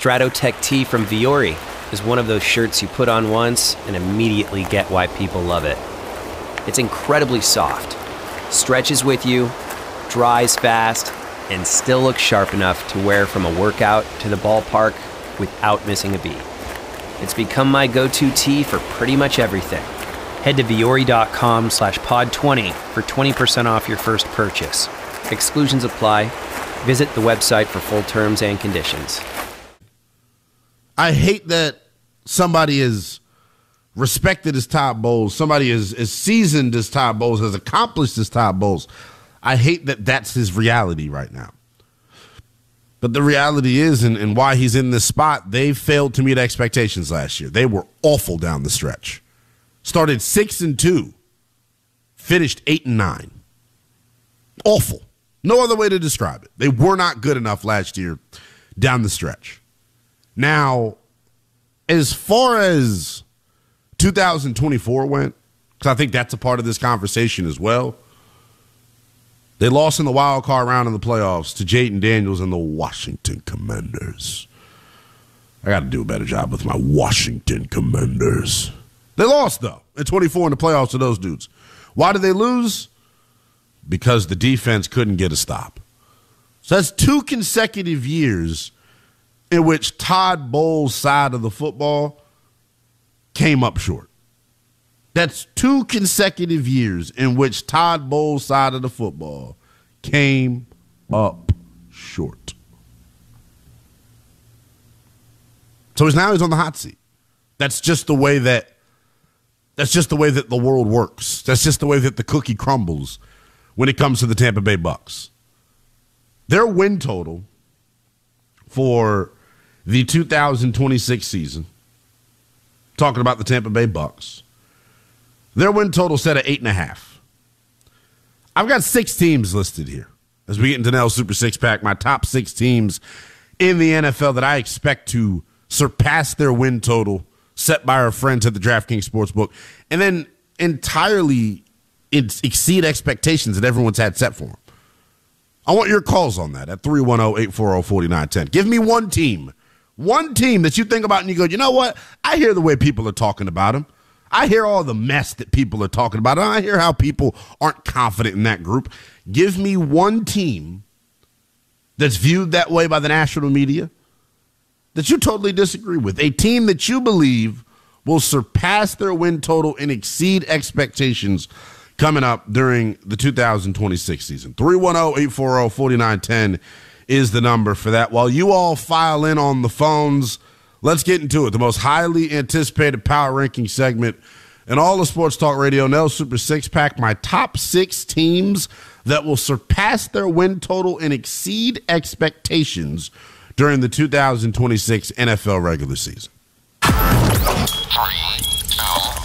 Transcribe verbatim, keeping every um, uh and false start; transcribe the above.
Stratotech T from Viore is one of those shirts you put on once and immediately get why people love it. It's incredibly soft, stretches with you, dries fast, and still looks sharp enough to wear from a workout to the ballpark without missing a beat. It's become my go-to tee for pretty much everything. Head to Viore.com slash pod 20 for twenty percent off your first purchase. Exclusions apply. Visit the website for full terms and conditions. I hate that somebody as respected as Todd Bowles, somebody as, as seasoned as Todd Bowles, as accomplished as Todd Bowles, I hate that that's his reality right now. But the reality is, and, and why he's in this spot, they failed to meet expectations last year. They were awful down the stretch. Started six and two, finished eight and nine. Awful. No other way to describe it. They were not good enough last year down the stretch. Now, as far as two thousand twenty-four went, because I think that's a part of this conversation as well, they lost in the wild card round in the playoffs to Jayden Daniels and the Washington Commanders. I got to do a better job with my Washington Commanders. They lost, though, at twenty-four in the playoffs to those dudes. Why did they lose? Because the defense couldn't get a stop. So that's two consecutive years in which Todd Bowles' side of the football came up short. That's two consecutive years in which Todd Bowles' side of the football came up short. So he's now he's on the hot seat. That's just the way that that's just the way that the world works. That's just the way that the cookie crumbles when it comes to the Tampa Bay Bucks. Their win total for the two thousand twenty-six season, talking about the Tampa Bay Bucks, their win total set at eight and a half. I've got six teams listed here as we get into Nell Super Six Pack. My top six teams in the N F L that I expect to surpass their win total set by our friends at the DraftKings Sportsbook, and then entirely exceed expectations that everyone's had set for them. I want your calls on that at three one zero, eight four zero, four nine one zero. Give me one team. One team that you think about and you go, you know what? I hear the way people are talking about him. I hear all the mess that people are talking about. And I hear how people aren't confident in that group. Give me one team that's viewed that way by the national media that you totally disagree with. A team that you believe will surpass their win total and exceed expectations coming up during the two thousand twenty-six season. three one zero, eight four zero, four nine one zero is the number for that. While you all file in on the phones, let's get into it. The most highly anticipated power ranking segment in all of Sports Talk Radio, Nell Super Six Pack. My top six teams that will surpass their win total and exceed expectations during the two thousand twenty-six N F L regular season. Three,